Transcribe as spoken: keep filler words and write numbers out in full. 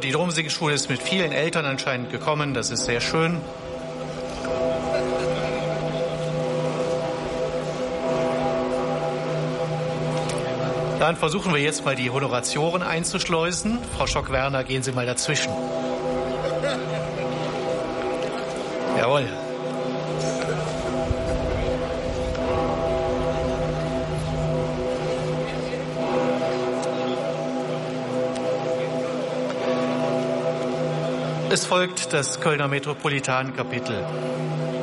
die Domsingschule ist mit vielen Eltern anscheinend gekommen. Das ist sehr schön. Dann versuchen wir jetzt mal die Honoratioren einzuschleusen. Frau Schock-Werner, gehen Sie mal dazwischen. Jawohl. Es folgt das Kölner Metropolitankapitel.